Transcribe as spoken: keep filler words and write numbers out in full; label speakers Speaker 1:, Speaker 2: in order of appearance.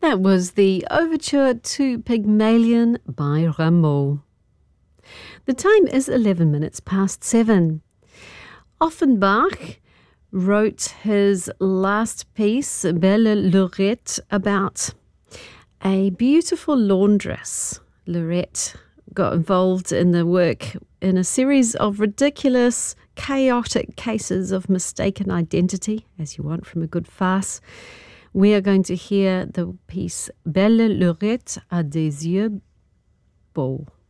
Speaker 1: That was the Overture to Pygmalion by Rameau. The time is eleven minutes past seven. Offenbach wrote his last piece, Belle Lurette, about a beautiful laundress. Lurette got involved in the work in a series of ridiculous, chaotic cases of mistaken identity, as you want from a good farce. We are going to hear the piece Belle Lurette a des yeux beaux.